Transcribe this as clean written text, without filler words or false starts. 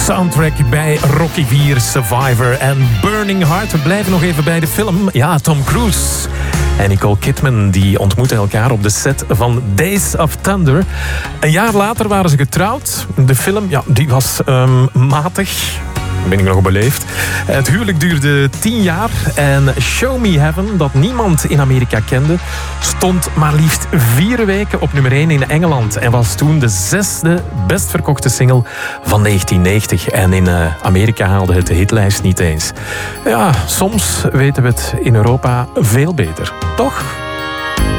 soundtrack bij Rocky IV, Survivor en Burning Heart. We blijven nog even bij de film. Ja, Tom Cruise en Nicole Kidman die ontmoeten elkaar op de set van Days of Thunder. Een jaar later waren ze getrouwd. De film, ja, die was matig. Ben ik nog beleefd. Het huwelijk duurde 10 jaar en Show Me Heaven, dat niemand in Amerika kende, stond maar liefst 4 weken op nummer 1 in Engeland en was toen de 6e best verkochte single van 1990. En in Amerika haalde het de hitlijst niet eens. Ja, soms weten we het in Europa veel beter. Toch?